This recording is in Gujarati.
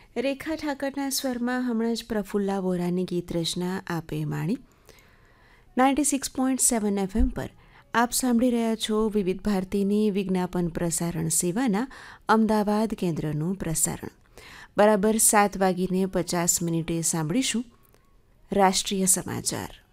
રેખા ઠાકરના સ્વરમાં હમણાં જ પ્રફુલ્લા વોરાની ગીત રચના આપે માણી. 96.7 FM પર આપ સાંભળી રહ્યા છો વિવિધ ભારતીની વિજ્ઞાપન પ્રસારણ સેવાના અમદાવાદ કેન્દ્રનું પ્રસારણ. બરાબર 7:50 સાંભળીશું રાષ્ટ્રીય સમાચાર.